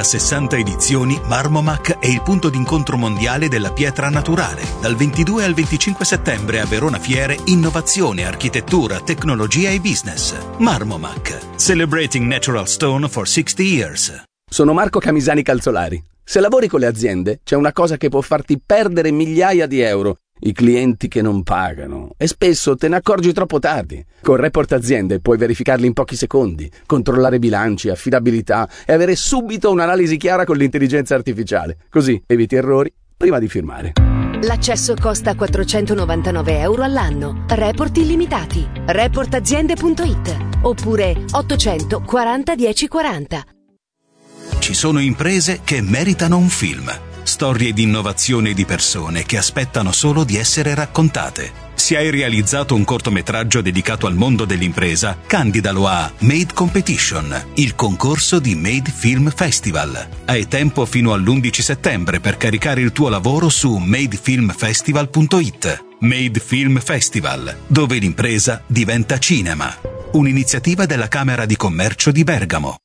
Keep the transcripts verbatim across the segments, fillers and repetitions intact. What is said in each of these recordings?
sessanta edizioni, Marmomac è il punto d'incontro mondiale della pietra naturale. Dal ventidue al venticinque settembre a Verona Fiere, innovazione, architettura, tecnologia e business. Marmomac, celebrating natural stone for sixty years. Sono Marco Camisani Calzolari. Se lavori con le aziende, c'è una cosa che può farti perdere migliaia di euro: i clienti che non pagano, e spesso te ne accorgi troppo tardi. Con Report Aziende puoi verificarli in pochi secondi, controllare bilanci, affidabilità e avere subito un'analisi chiara con l'intelligenza artificiale. Così eviti errori prima di firmare. L'accesso costa quattrocentonovantanove euro all'anno. Report illimitati. report aziende punto it oppure ottocento quaranta dieci quaranta. Ci sono imprese che meritano un film. Storie di innovazione di persone che aspettano solo di essere raccontate. Se hai realizzato un cortometraggio dedicato al mondo dell'impresa, candidalo a Made Competition, il concorso di Made Film Festival. Hai tempo fino all'undici settembre per caricare il tuo lavoro su made film festival punto it. Made Film Festival, dove l'impresa diventa cinema. Un'iniziativa della Camera di Commercio di Bergamo.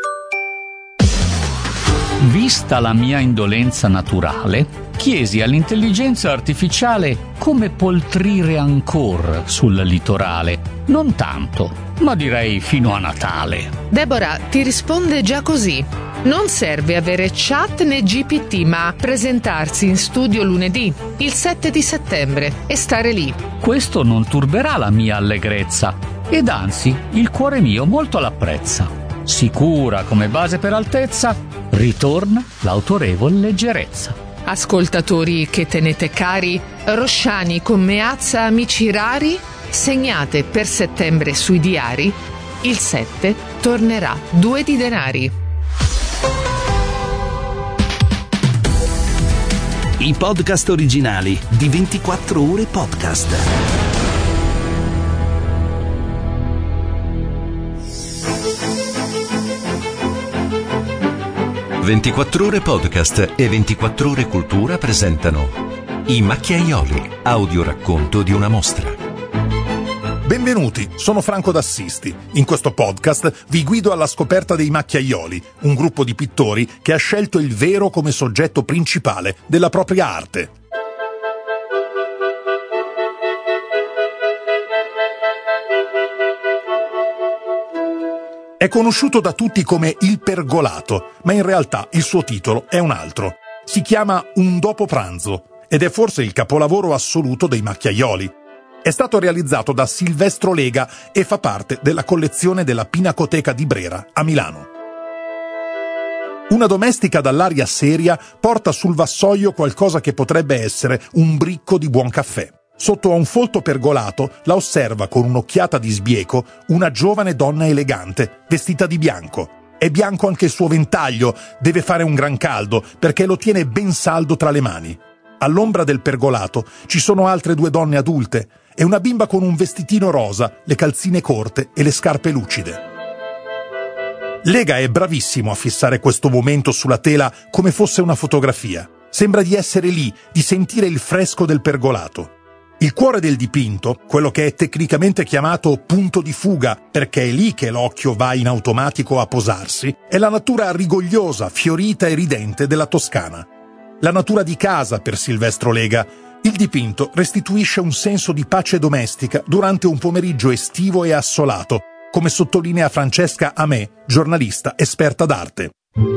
Vista la mia indolenza naturale, chiesi all'intelligenza artificiale come poltrire ancora sul litorale. Non tanto, ma direi fino a Natale. Deborah ti risponde già così. Non serve avere chat né G P T, ma presentarsi in studio lunedì, il sette di settembre, e stare lì. Questo non turberà la mia allegrezza, ed anzi, il cuore mio molto l'apprezza. Sicura come base per altezza, ritorna l'autorevol leggerezza. Ascoltatori che tenete cari, Rosciani con Meazza amici rari, segnate per settembre sui diari, il sette tornerà due di denari. I podcast originali di ventiquattro ore podcast. ventiquattro ore podcast e ventiquattro ore cultura presentano I Macchiaioli, audioracconto di una mostra. Benvenuti, sono Franco D'Assisti. In questo podcast vi guido alla scoperta dei Macchiaioli, un gruppo di pittori che ha scelto il vero come soggetto principale della propria arte. È conosciuto da tutti come Il Pergolato, ma in realtà il suo titolo è un altro. Si chiama Un dopo pranzo ed è forse il capolavoro assoluto dei Macchiaioli. È stato realizzato da Silvestro Lega e fa parte della collezione della Pinacoteca di Brera a Milano. Una domestica dall'aria seria porta sul vassoio qualcosa che potrebbe essere un bricco di buon caffè. Sotto a un folto pergolato la osserva con un'occhiata di sbieco una giovane donna elegante, vestita di bianco. È bianco anche il suo ventaglio, deve fare un gran caldo perché lo tiene ben saldo tra le mani. All'ombra del pergolato ci sono altre due donne adulte e una bimba con un vestitino rosa, le calzine corte e le scarpe lucide. Lega è bravissimo a fissare questo momento sulla tela come fosse una fotografia. Sembra di essere lì, di sentire il fresco del pergolato. Il cuore del dipinto, quello che è tecnicamente chiamato punto di fuga, perché è lì che l'occhio va in automatico a posarsi, è la natura rigogliosa, fiorita e ridente della Toscana. La natura di casa per Silvestro Lega. Il dipinto restituisce un senso di pace domestica durante un pomeriggio estivo e assolato, come sottolinea Francesca Amè, giornalista esperta d'arte.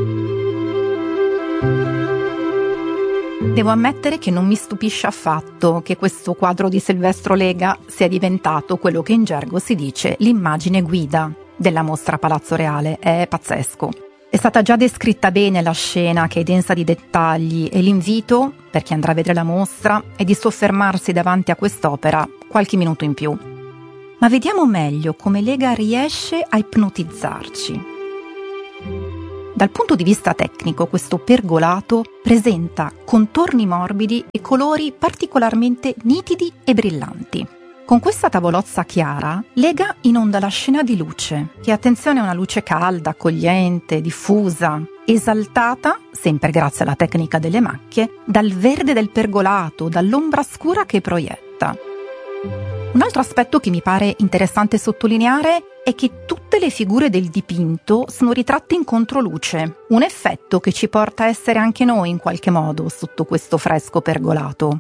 Devo ammettere che non mi stupisce affatto che questo quadro di Silvestro Lega sia diventato quello che in gergo si dice l'immagine guida della mostra Palazzo Reale. È pazzesco. È stata già descritta bene la scena, che è densa di dettagli, e l'invito, per chi andrà a vedere la mostra, è di soffermarsi davanti a quest'opera qualche minuto in più. Ma vediamo meglio come Lega riesce a ipnotizzarci. Dal punto di vista tecnico, questo pergolato presenta contorni morbidi e colori particolarmente nitidi e brillanti. Con questa tavolozza chiara, Lega inonda la scena di luce, che attenzione è una luce calda, accogliente, diffusa, esaltata, sempre grazie alla tecnica delle macchie, dal verde del pergolato, dall'ombra scura che proietta. Un altro aspetto che mi pare interessante sottolineare è che tutte le figure del dipinto sono ritratte in controluce, un effetto che ci porta a essere anche noi in qualche modo sotto questo fresco pergolato.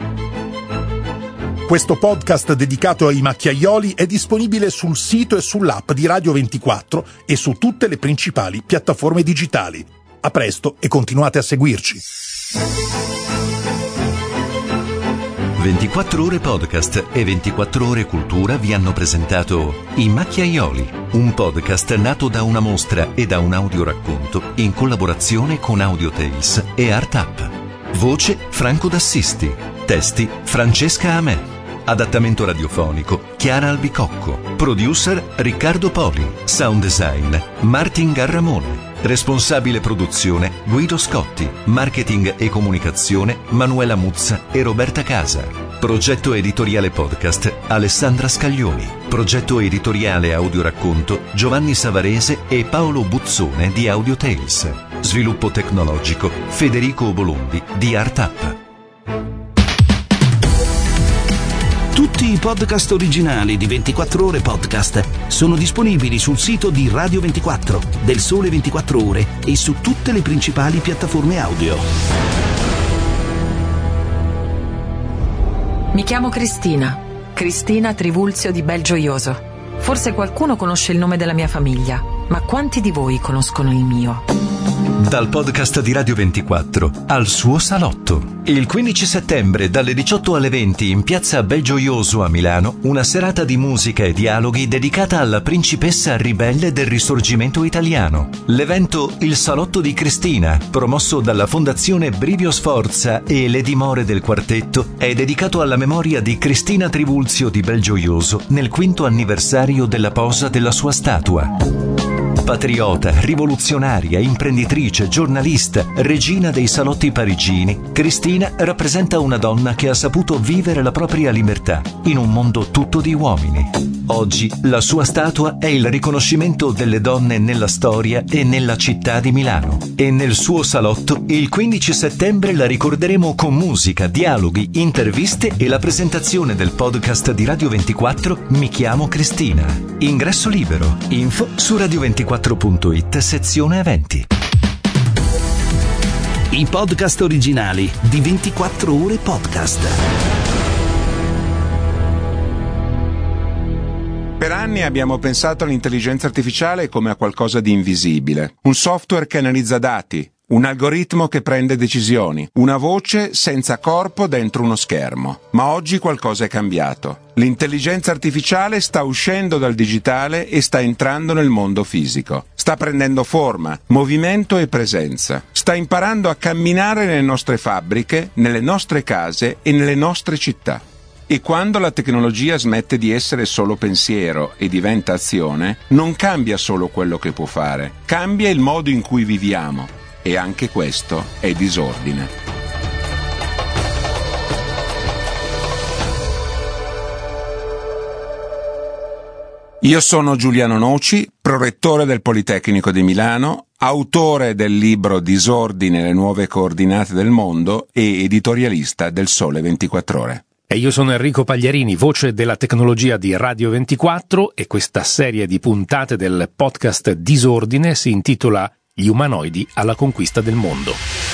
Questo podcast dedicato ai macchiaioli è disponibile sul sito e sull'app di Radio ventiquattro e su tutte le principali piattaforme digitali. A presto e continuate a seguirci. ventiquattro ore podcast e ventiquattro ore cultura vi hanno presentato I Macchiaioli, un podcast nato da una mostra e da un audioracconto in collaborazione con Audio Tales e Art Up. Voce Franco D'Assisti. Testi Francesca Amè. Adattamento radiofonico Chiara Albicocco. Producer Riccardo Poli. Sound design Martin Garramone. Responsabile produzione Guido Scotti. Marketing e comunicazione Manuela Muzza e Roberta Casa. Progetto editoriale podcast Alessandra Scaglioni. Progetto editoriale audioracconto Giovanni Savarese e Paolo Buzzone di Audio Tales. Sviluppo tecnologico Federico Bolondi di Art Up. Tutti i podcast originali di ventiquattro ore podcast sono disponibili sul sito di Radio ventiquattro, del Sole ventiquattro Ore e su tutte le principali piattaforme audio. Mi chiamo Cristina, Cristina Trivulzio di Belgioioso. Forse qualcuno conosce il nome della mia famiglia, ma quanti di voi conoscono il mio? Dal podcast di Radio ventiquattro al suo salotto. Il quindici settembre dalle diciotto alle venti in piazza Belgioioso a Milano, una serata di musica e dialoghi dedicata alla principessa ribelle del risorgimento italiano. L'evento Il Salotto di Cristina, promosso dalla Fondazione Brivio Sforza e le dimore del quartetto, è dedicato alla memoria di Cristina Trivulzio di Belgioioso nel quinto anniversario della posa della sua statua. Patriota, rivoluzionaria, imprenditrice, giornalista, regina dei salotti parigini, Cristina rappresenta una donna che ha saputo vivere la propria libertà in un mondo tutto di uomini. Oggi la sua statua è il riconoscimento delle donne nella storia e nella città di Milano. E nel suo salotto il quindici settembre la ricorderemo con musica, dialoghi, interviste e la presentazione del podcast di Radio ventiquattro Mi chiamo Cristina. Ingresso libero. Info su radio ventiquattro punto it sezione eventi. I podcast originali di ventiquattro ore podcast. Per anni abbiamo pensato all'intelligenza artificiale come a qualcosa di invisibile, un software che analizza dati, un algoritmo che prende decisioni, una voce senza corpo dentro uno schermo. Ma oggi qualcosa è cambiato. L'intelligenza artificiale sta uscendo dal digitale e sta entrando nel mondo fisico. Sta prendendo forma, movimento e presenza. Sta imparando a camminare nelle nostre fabbriche, nelle nostre case e nelle nostre città. E quando la tecnologia smette di essere solo pensiero e diventa azione, non cambia solo quello che può fare, cambia il modo in cui viviamo. E anche questo è disordine. Io sono Giuliano Noci, prorettore del Politecnico di Milano, autore del libro Disordine, le nuove coordinate del mondo e editorialista del Sole ventiquattro Ore. E io sono Enrico Pagliarini, voce della tecnologia di Radio ventiquattro, e questa serie di puntate del podcast Disordine si intitola Gli umanoidi alla conquista del mondo.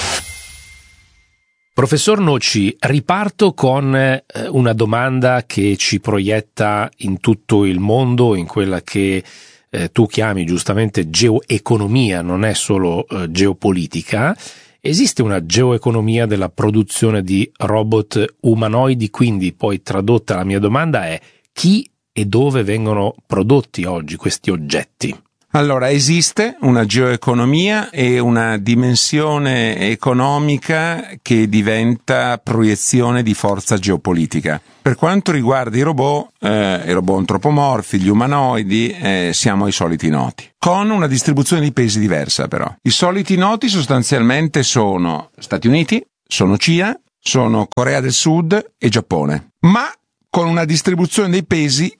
Professor Noci, riparto con eh, una domanda che ci proietta in tutto il mondo, in quella che eh, tu chiami giustamente geoeconomia, non è solo eh, geopolitica. Esiste una geoeconomia della produzione di robot umanoidi? Quindi poi tradotta la mia domanda è: chi e dove vengono prodotti oggi questi oggetti? Allora, esiste una geoeconomia e una dimensione economica che diventa proiezione di forza geopolitica. Per quanto riguarda i robot, eh, i robot antropomorfi, gli umanoidi, eh, siamo ai soliti noti, con una distribuzione di pesi diversa però. I soliti noti sostanzialmente sono Stati Uniti, sono Cina, sono Corea del Sud e Giappone, ma con una distribuzione dei pesi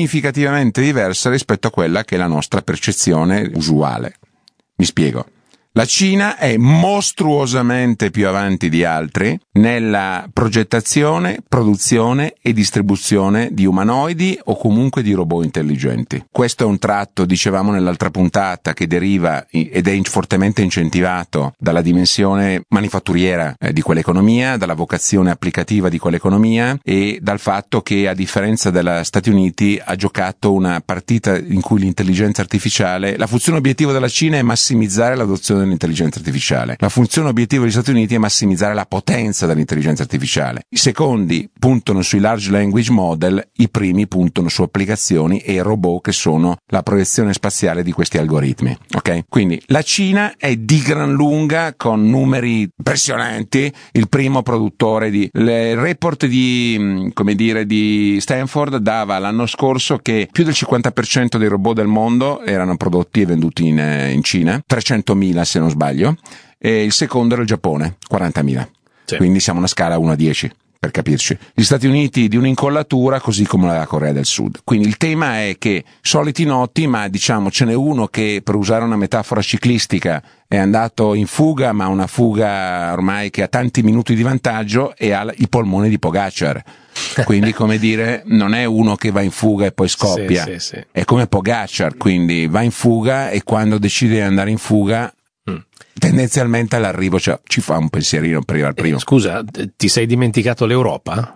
significativamente diversa rispetto a quella che è la nostra percezione usuale. Mi spiego. La Cina è mostruosamente più avanti di altri nella progettazione, produzione e distribuzione di umanoidi o comunque di robot intelligenti. Questo è un tratto, dicevamo nell'altra puntata, che deriva ed è fortemente incentivato dalla dimensione manifatturiera eh, di quell'economia, dalla vocazione applicativa di quell'economia e dal fatto che, a differenza degli Stati Uniti, ha giocato una partita in cui l'intelligenza artificiale, la funzione obiettivo della Cina è massimizzare l'adozione dell'intelligenza artificiale. La funzione obiettivo degli Stati Uniti è massimizzare la potenza dell'intelligenza artificiale. I secondi puntano sui large language model, i primi puntano su applicazioni e robot che sono la proiezione spaziale di questi algoritmi. Ok? Quindi la Cina è di gran lunga, con numeri impressionanti, il primo produttore di... Il report di, come dire, di Stanford dava l'anno scorso che più del cinquanta per cento dei robot del mondo erano prodotti e venduti in, in Cina, trecentomila se non sbaglio, e il secondo era il Giappone, quarantamila. Sì. Quindi siamo una scala uno a dieci, per capirci. Gli Stati Uniti di un'incollatura, così come la Corea del Sud. Quindi il tema è che soliti noti, ma diciamo ce n'è uno che, per usare una metafora ciclistica, è andato in fuga, ma una fuga ormai che ha tanti minuti di vantaggio e ha i polmoni di Pogacar. Quindi, come dire, non è uno che va in fuga e poi scoppia, sì, sì, sì. È come Pogacar, quindi va in fuga e quando decide di andare in fuga mm. tendenzialmente all'arrivo cioè, ci fa un pensierino per arrivare prima. Eh, scusa, ti sei dimenticato l'Europa?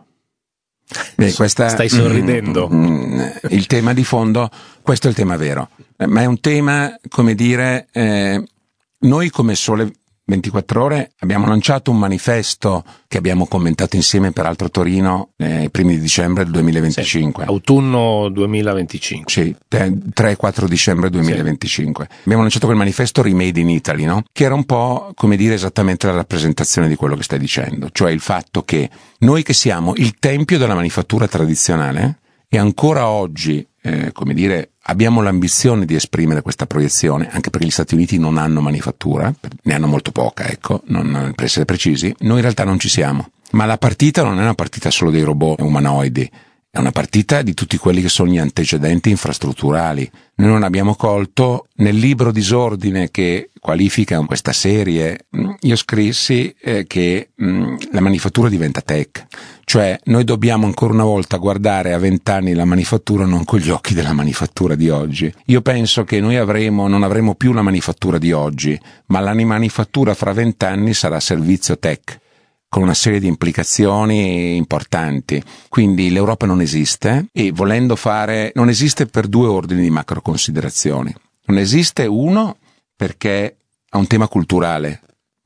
Beh, questa, Stai sorridendo. Mm, mm, il tema di fondo, questo è il tema vero, ma è un tema, come dire, eh, noi come Sole ventiquattro Ore abbiamo lanciato un manifesto che abbiamo commentato insieme, peraltro a Torino, nei primi di dicembre del duemilaventicinque. Sì, autunno duemilaventicinque. Sì, tre quattro dicembre duemilaventicinque. Sì. Abbiamo lanciato quel manifesto Remade in Italy, no? Che era un po', come dire, esattamente la rappresentazione di quello che stai dicendo, cioè il fatto che noi, che siamo il tempio della manifattura tradizionale, e ancora oggi, eh, come dire, abbiamo l'ambizione di esprimere questa proiezione, anche perché gli Stati Uniti non hanno manifattura, ne hanno molto poca, ecco, non, per essere precisi, noi in realtà non ci siamo. Ma la partita non è una partita solo dei robot umanoidi, è una partita di tutti quelli che sono gli antecedenti infrastrutturali. Noi non abbiamo colto, nel libro disordine che qualifica questa serie, io scrissi eh, che mh, la manifattura diventa tech. Cioè, noi dobbiamo ancora una volta guardare a vent'anni la manifattura non con gli occhi della manifattura di oggi. Io penso che noi avremo, non avremo più la manifattura di oggi, ma la manifattura fra vent'anni sarà servizio tech, con una serie di implicazioni importanti. Quindi l'Europa non esiste, e volendo fare, non esiste per due ordini di macro considerazioni. Non esiste, uno, perché ha un tema culturale.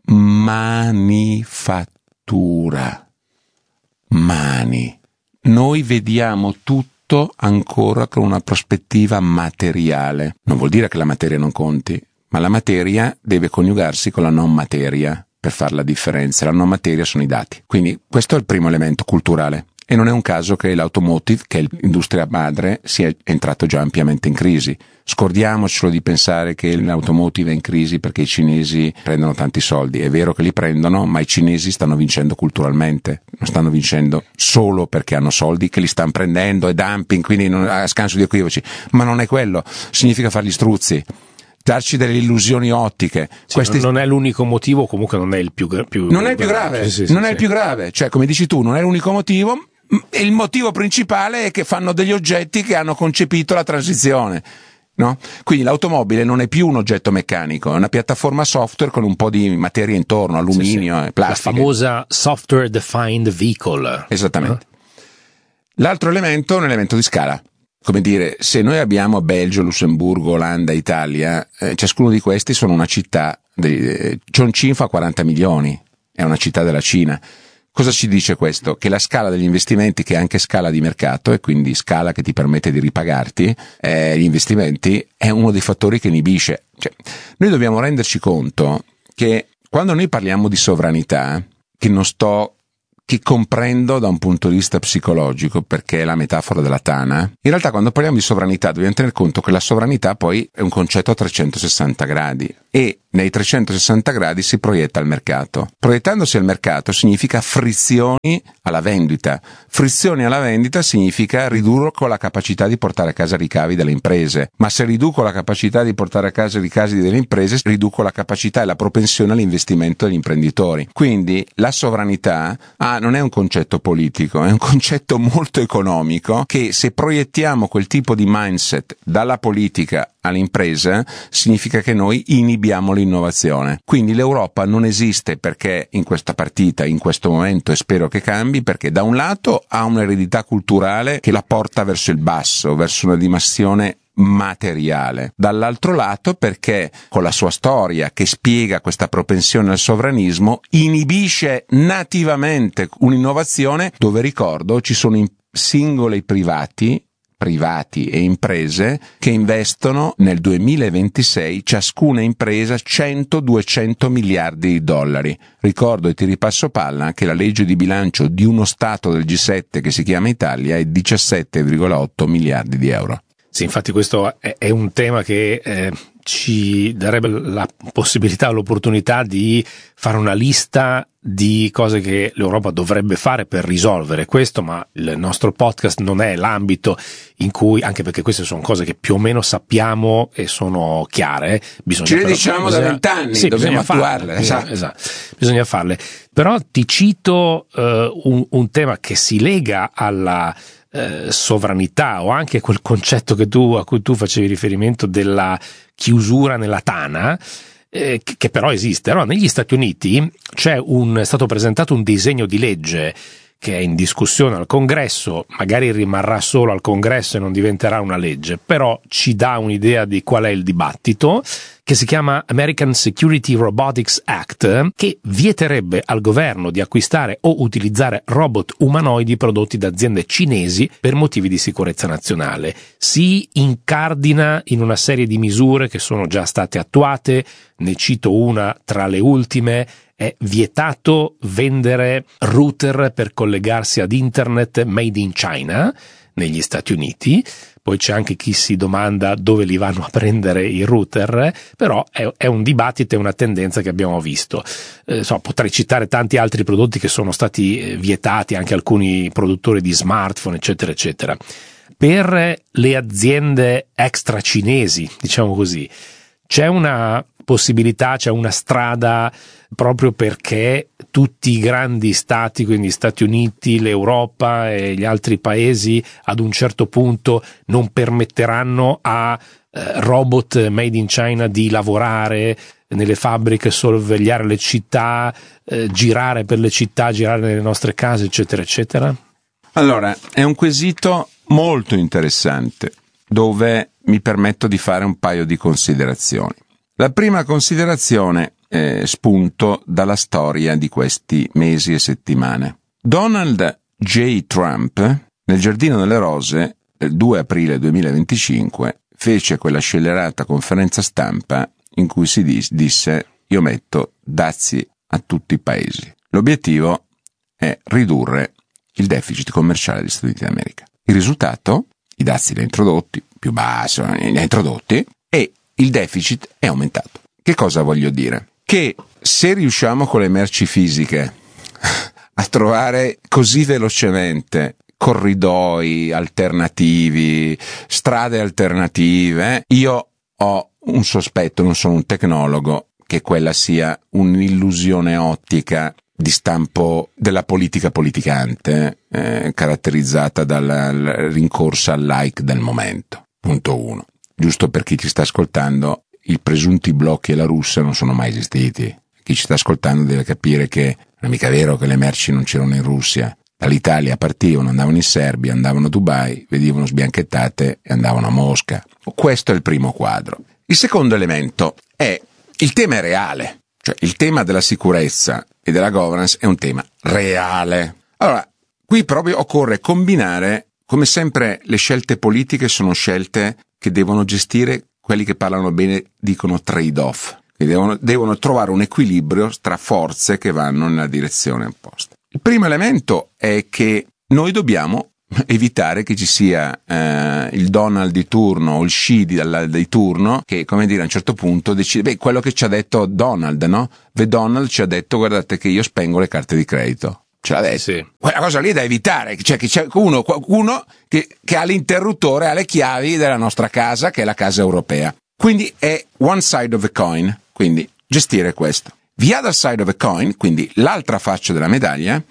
Manifattura. Mani. Noi vediamo tutto ancora con una prospettiva materiale. Non vuol dire che la materia non conti, ma la materia deve coniugarsi con la non materia per fare la differenza. La non materia sono i dati. Quindi questo è il primo elemento culturale. E non è un caso che l'automotive, che è l'industria madre, sia entrato già ampiamente in crisi. Scordiamocelo di pensare che l'automotive è in crisi perché i cinesi prendono tanti soldi. È vero che li prendono, ma i cinesi stanno vincendo culturalmente, non stanno vincendo solo perché hanno soldi che li stanno prendendo, è dumping, quindi non, a scanso di equivoci. Ma non è quello, significa fare gli struzzi, darci delle illusioni ottiche. Sì, Questi... non è l'unico motivo, comunque non è il più, più non è il più grave, sì, sì, non sì, è il più grave, cioè come dici tu, non è l'unico motivo. E il motivo principale è che fanno degli oggetti che hanno concepito la transizione, no? Quindi l'automobile non è più un oggetto meccanico, è una piattaforma software con un po' di materia intorno, alluminio sì, sì. e plastica. La famosa software defined vehicle. Esattamente. Eh? L'altro elemento è un elemento di scala. Come dire, se noi abbiamo Belgio, Lussemburgo, Olanda, Italia, eh, ciascuno di questi sono una città, eh, Chongqing fa quaranta milioni, è una città della Cina. Cosa ci dice questo? Che la scala degli investimenti, che è anche scala di mercato e quindi scala che ti permette di ripagarti eh, gli investimenti, è uno dei fattori che inibisce. Cioè, noi dobbiamo renderci conto che quando noi parliamo di sovranità, che non sto, che comprendo da un punto di vista psicologico, perché è la metafora della tana, in realtà quando parliamo di sovranità dobbiamo tener conto che la sovranità poi è un concetto a trecentosessanta gradi. e nei trecentosessanta gradi si proietta al mercato. Proiettandosi al mercato significa frizioni alla vendita. Frizioni alla vendita significa ridurre con la capacità di portare a casa ricavi delle imprese. Ma se riduco la capacità di portare a casa ricavi delle imprese, riduco la capacità e la propensione all'investimento degli imprenditori. Quindi la sovranità ah, non è un concetto politico, è un concetto molto economico che, se proiettiamo quel tipo di mindset dalla politica all'impresa, significa che noi inibiamo l'innovazione. Quindi l'Europa non esiste perché in questa partita, in questo momento, e spero che cambi, perché da un lato ha un'eredità culturale che la porta verso il basso, verso una dimensione materiale, dall'altro lato perché con la sua storia che spiega questa propensione al sovranismo inibisce nativamente un'innovazione dove, ricordo, ci sono singoli privati privati e imprese che investono nel duemilaventisei, ciascuna impresa cento duecento miliardi di dollari. Ricordo e ti ripasso palla che la legge di bilancio di uno stato del G sette che si chiama Italia è diciassette virgola otto miliardi di euro. Sì, infatti questo è, è un tema che eh, ci darebbe la possibilità, l'opportunità di fare una lista di cose che l'Europa dovrebbe fare per risolvere questo, ma il nostro podcast non è l'ambito in cui, anche perché queste sono cose che più o meno sappiamo e sono chiare, bisogna ce le però, diciamo bisogna, da vent'anni, sì, dobbiamo bisogna attuarle, farle, esatto. esatto, bisogna farle. Però ti cito uh, un, un tema che si lega alla Eh, sovranità, o anche quel concetto che tu, a cui tu facevi riferimento della chiusura nella tana, eh, che, che però esiste. Allora, negli Stati Uniti c'è un, è stato presentato un disegno di legge che è in discussione al Congresso, magari rimarrà solo al Congresso e non diventerà una legge, però ci dà un'idea di qual è il dibattito, che si chiama American Security Robotics Act, che vieterebbe al governo di acquistare o utilizzare robot umanoidi prodotti da aziende cinesi per motivi di sicurezza nazionale. Si incardina in una serie di misure che sono già state attuate, ne cito una tra le ultime. È vietato vendere router per collegarsi ad internet made in China negli Stati Uniti. Poi c'è anche chi si domanda dove li vanno a prendere i router, però è, è un dibattito e una tendenza che abbiamo visto. Eh, so, potrei citare tanti altri prodotti che sono stati vietati, anche alcuni produttori di smartphone, eccetera, eccetera. Per le aziende extra cinesi, diciamo così, c'è una possibilità, c'è una strada, proprio perché tutti i grandi stati, quindi Stati Uniti, l'Europa e gli altri paesi, ad un certo punto non permetteranno a eh, robot made in China di lavorare nelle fabbriche, sorvegliare le città, eh, girare per le città, girare nelle nostre case, eccetera, eccetera? Allora, è un quesito molto interessante, dove mi permetto di fare un paio di considerazioni. La prima considerazione è spunto dalla storia di questi mesi e settimane. Donald J. Trump, nel Giardino delle Rose, il due aprile duemilaventicinque, fece quella scellerata conferenza stampa in cui si dis- disse io metto dazi a tutti i paesi. L'obiettivo è ridurre il deficit commerciale degli Stati Uniti d'America. Il risultato? I dazi li ha introdotti, più basso, li ha introdotti, e il deficit è aumentato. Che cosa voglio dire? Che se riusciamo con le merci fisiche a trovare così velocemente corridoi alternativi, strade alternative, io ho un sospetto, non sono un tecnologo, che quella sia un'illusione ottica di stampo della politica politicante, eh, caratterizzata dalla rincorsa al like del momento. Punto uno. Giusto per chi ci sta ascoltando, i presunti blocchi alla russa non sono mai esistiti. Chi ci sta ascoltando deve capire che non è mica vero che le merci non c'erano in Russia. Dall'Italia partivano, andavano in Serbia, andavano a Dubai, venivano sbianchettate e andavano a Mosca. Questo è il primo quadro. Il secondo elemento è il tema è reale, cioè il tema della sicurezza e della governance è un tema reale. Allora, qui proprio occorre combinare, come sempre le scelte politiche sono scelte che devono gestire, quelli che parlano bene dicono trade-off, che devono, devono trovare un equilibrio tra forze che vanno nella direzione opposta. Il primo elemento è che noi dobbiamo evitare che ci sia eh, il Donald di turno o il Xi di, di turno che, come dire, a un certo punto decide, beh, quello che ci ha detto Donald, no? The Donald ci ha detto: guardate che io spengo le carte di credito. Ce l'ha detto. Sì. Quella cosa lì è da evitare, cioè che c'è uno, qualcuno che, che ha l'interruttore, ha le chiavi della nostra casa, che è la casa europea. Quindi è one side of the coin, quindi gestire questo. The other side of the coin, quindi l'altra faccia della medaglia,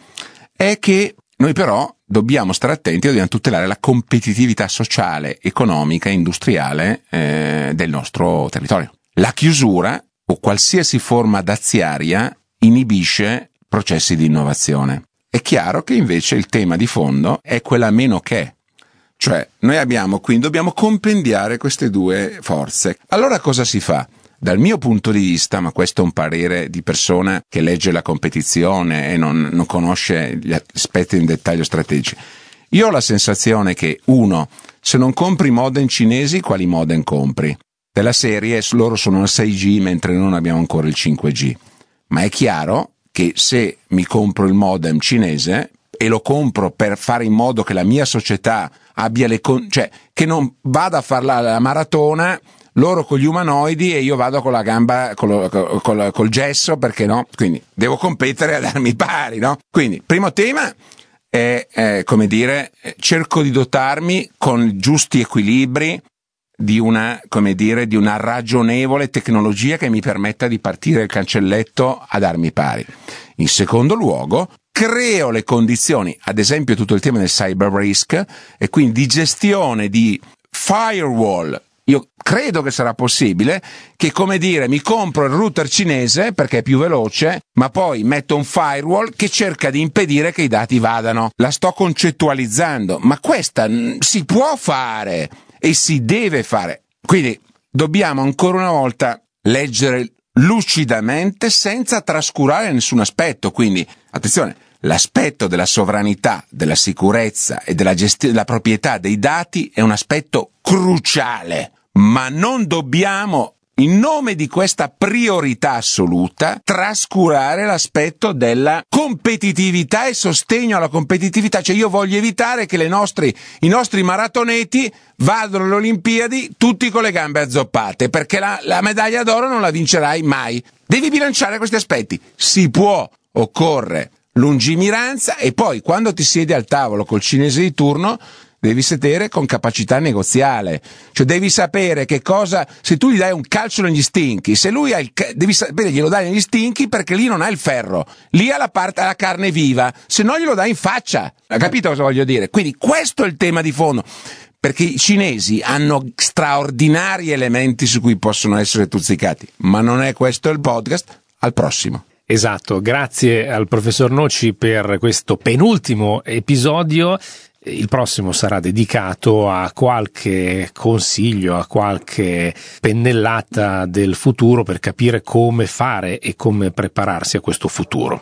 è che noi però dobbiamo stare attenti, dobbiamo tutelare la competitività sociale, economica e industriale eh, del nostro territorio. La chiusura o qualsiasi forma daziaria inibisce processi di innovazione. È chiaro che invece il tema di fondo è quella meno che. Cioè, noi abbiamo, quindi dobbiamo compendiare queste due forze. Allora cosa si fa? Dal mio punto di vista, ma questo è un parere di persona che legge la competizione e non, non conosce gli aspetti in dettaglio strategici, io ho la sensazione che, uno, se non compri modem cinesi, quali modem compri? Della serie, loro sono al sei G mentre non abbiamo ancora il cinque G. Ma è chiaro che se mi compro il modem cinese e lo compro per fare in modo che la mia società abbia le con- cioè che non vada a fare la, la maratona loro con gli umanoidi e io vado con la gamba col, col, col, col gesso, perché no? Quindi devo competere a darmi pari, no? Quindi primo tema è, è come dire, cerco di dotarmi con giusti equilibri di una, come dire, di una ragionevole tecnologia che mi permetta di partire il cancelletto a darmi pari. In secondo luogo, creo le condizioni, ad esempio tutto il tema del cyber risk e quindi di gestione di firewall. Io credo che sarà possibile che, come dire, mi compro il router cinese perché è più veloce, ma poi metto un firewall che cerca di impedire che i dati vadano. La sto concettualizzando, ma questa si può fare e si deve fare. Quindi dobbiamo ancora una volta leggere lucidamente senza trascurare nessun aspetto. Quindi, attenzione, l'aspetto della sovranità, della sicurezza e della gestione della proprietà dei dati è un aspetto cruciale, ma non dobbiamo, in nome di questa priorità assoluta, trascurare l'aspetto della competitività e sostegno alla competitività. Cioè io voglio evitare che le nostri, i nostri maratoneti vadano alle Olimpiadi tutti con le gambe azzoppate, perché la, la medaglia d'oro non la vincerai mai. Devi bilanciare questi aspetti. Si può, occorre lungimiranza, e poi quando ti siedi al tavolo col cinese di turno devi sedere con capacità negoziale, cioè devi sapere che cosa, se tu gli dai un calcio negli stinchi, se lui ha il, devi sapere glielo dai negli stinchi perché lì non ha il ferro, lì ha la parte, ha la carne viva, se no glielo dai in faccia. Ha capito cosa voglio dire? Quindi questo è il tema di fondo, perché i cinesi hanno straordinari elementi su cui possono essere tuzzicati, ma non è questo il podcast. Al prossimo. Esatto, grazie al professor Noci per questo penultimo episodio. Il prossimo sarà dedicato a qualche consiglio, a qualche pennellata del futuro per capire come fare e come prepararsi a questo futuro.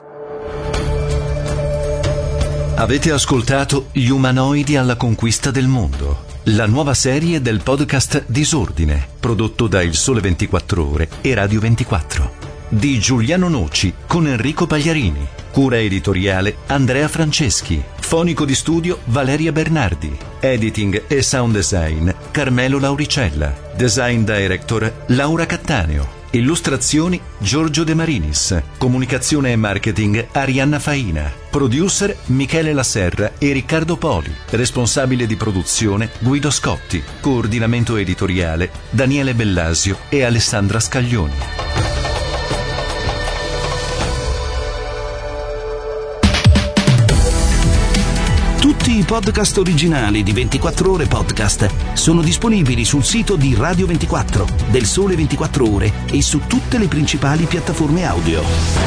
Avete ascoltato Gli umanoidi alla conquista del mondo, la nuova serie del podcast Disordine, prodotto da Il Sole ventiquattro Ore e Radio ventiquattro. Di Giuliano Noci con Enrico Pagliarini. Cura editoriale Andrea Franceschi. Fonico di studio Valeria Bernardi. Editing e sound design Carmelo Lauricella. Design director Laura Cattaneo. Illustrazioni Giorgio De Marinis. Comunicazione e marketing Arianna Faina. Producer Michele Lasserra e Riccardo Poli. Responsabile di produzione Guido Scotti. Coordinamento editoriale Daniele Bellasio e Alessandra Scaglioni. Tutti i podcast originali di ventiquattro Ore Podcast sono disponibili sul sito di Radio ventiquattro, del Sole ventiquattro Ore e su tutte le principali piattaforme audio.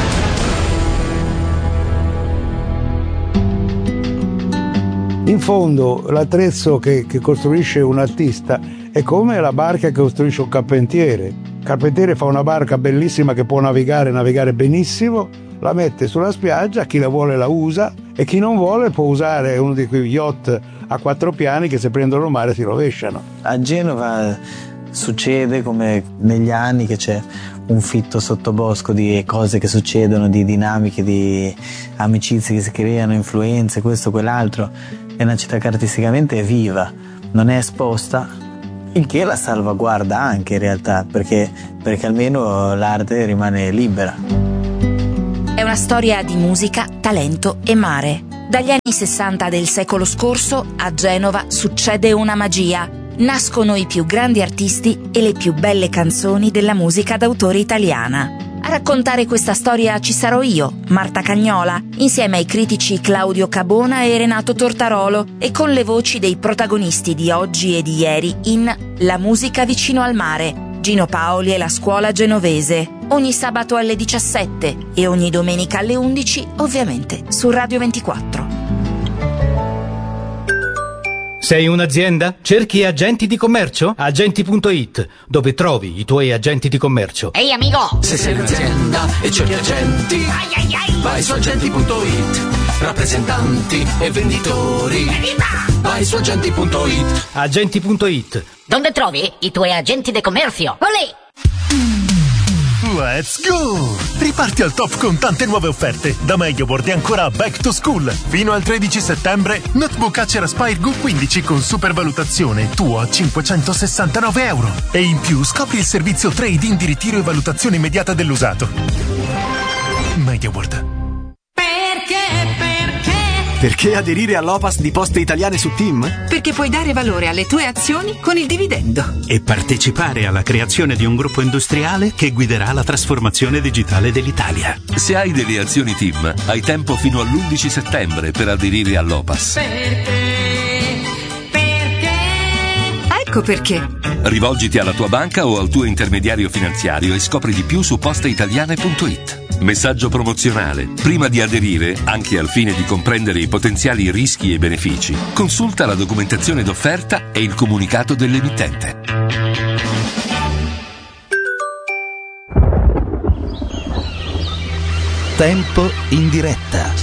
In fondo l'attrezzo che, che costruisce un artista è come la barca che costruisce un carpentiere. Il carpentiere fa una barca bellissima che può navigare, navigare benissimo, la mette sulla spiaggia, chi la vuole la usa e chi non vuole può usare uno di quei yacht a quattro piani che se prendono il mare si rovesciano. A Genova succede come negli anni che c'è un fitto sottobosco di cose che succedono, di dinamiche, di amicizie che si creano, influenze, questo, quell'altro, è una città che artisticamente è viva, non è esposta, il che la salvaguarda anche in realtà, perché, perché almeno l'arte rimane libera. È una storia di musica, talento e mare. Dagli anni sessanta del secolo scorso a Genova succede una magia. Nascono i più grandi artisti e le più belle canzoni della musica d'autore italiana. A raccontare questa storia ci sarò io, Marta Cagnola, insieme ai critici Claudio Cabona e Renato Tortarolo e con le voci dei protagonisti di oggi e di ieri in La musica vicino al mare, Gino Paoli e la scuola genovese, ogni sabato alle diciassette e ogni domenica alle undici, ovviamente su Radio ventiquattro. Sei un'azienda? Cerchi agenti di commercio? Agenti punto it, dove trovi i tuoi agenti di commercio. Ehi amico! Se sei un'azienda e cerchi agenti, ai ai ai. vai su agenti punto it. Rappresentanti e venditori, Evviva! vai su agenti punto it. Agenti punto it. Dove trovi i tuoi agenti di commercio? Olè! Let's go! Riparti al top con tante nuove offerte. Da MediaWorld e ancora Back to School. Fino al tredici settembre, notebook Acer Aspire Go quindici con supervalutazione tuo a cinquecentosessantanove euro. E in più scopri il servizio trade-in di ritiro e valutazione immediata dell'usato. MediaWorld. Perché? Perché? Perché aderire all'Opas di Poste Italiane su Team? Perché puoi dare valore alle tue azioni con il dividendo. E partecipare alla creazione di un gruppo industriale che guiderà la trasformazione digitale dell'Italia. Se hai delle azioni Team, hai tempo fino all'undici settembre per aderire all'Opas. Perché? Perché? Ecco perché. Rivolgiti alla tua banca o al tuo intermediario finanziario e scopri di più su posteitaliane punto it. Messaggio promozionale. Prima di aderire, anche al fine di comprendere i potenziali rischi e benefici, consulta la documentazione d'offerta e il comunicato dell'emittente. Tempo in diretta.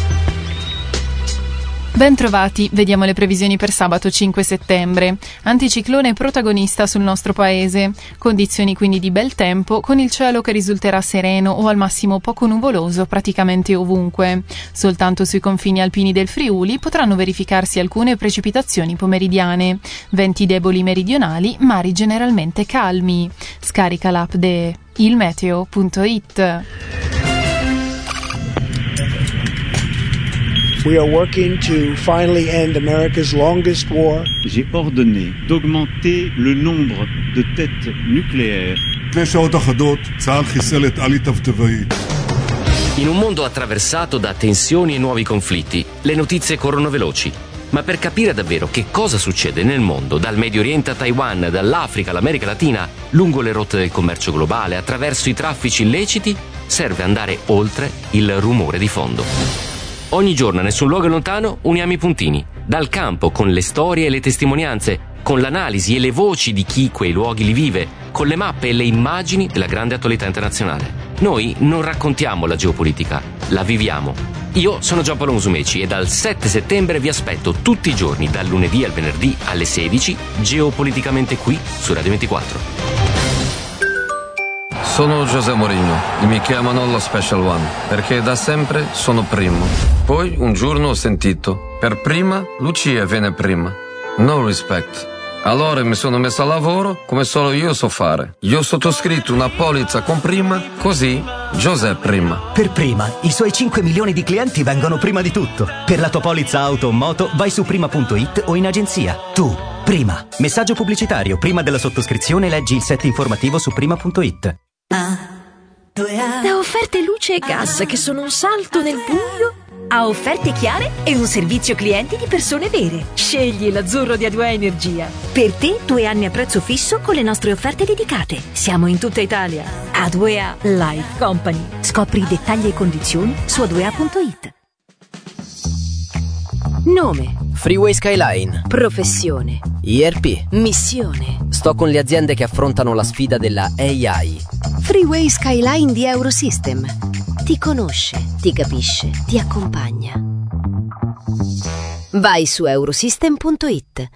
Bentrovati, vediamo le previsioni per sabato cinque settembre. Anticiclone protagonista sul nostro paese. Condizioni quindi di bel tempo, con il cielo che risulterà sereno o al massimo poco nuvoloso praticamente ovunque. Soltanto sui confini alpini del Friuli potranno verificarsi alcune precipitazioni pomeridiane. Venti deboli meridionali, mari generalmente calmi. Scarica l'app de ilmeteo punto it. We are working to finally end America's longest war. J'ai ordonné d'augmenter le nombre de têtes nucléaires. In un mondo attraversato da tensioni e nuovi conflitti, le notizie corrono veloci. Ma per capire davvero che cosa succede nel mondo, dal Medio Oriente a Taiwan, dall'Africa all'America Latina, lungo le rotte del commercio globale, attraverso i traffici illeciti, serve andare oltre il rumore di fondo. Ogni giorno, a nessun luogo lontano, uniamo i puntini. Dal campo, con le storie e le testimonianze, con l'analisi e le voci di chi quei luoghi li vive, con le mappe e le immagini della grande attualità internazionale. Noi non raccontiamo la geopolitica, la viviamo. Io sono Giampaolo Musumeci e dal sette settembre vi aspetto tutti i giorni, dal lunedì al venerdì alle sedici, geopoliticamente qui su Radio ventiquattro. Sono José Mourinho e mi chiamano lo Special One perché da sempre sono primo. Poi un giorno ho sentito, per prima Lucia viene prima. No respect. Allora mi sono messo a lavoro come solo io so fare. Io ho sottoscritto una polizza con prima, così José prima. Per prima, i suoi cinque milioni di clienti vengono prima di tutto. Per la tua polizza auto o moto vai su prima punto it o in agenzia. Tu, prima. Messaggio pubblicitario. Prima della sottoscrizione leggi il set informativo su prima punto it. Da offerte luce e gas che sono un salto nel buio a offerte chiare e un servizio clienti di persone vere. Scegli l'azzurro di A due A Energia. Per te due anni a prezzo fisso con le nostre offerte dedicate. Siamo in tutta Italia. A due A Life Company. Scopri i dettagli e condizioni su a due a punto it. Nome: Freeway Skyline. Professione: I R P. Missione: sto con le aziende che affrontano la sfida della A I. Freeway Skyline di Eurosystem. Ti conosce, ti capisce, ti accompagna. Vai su eurosystem punto it.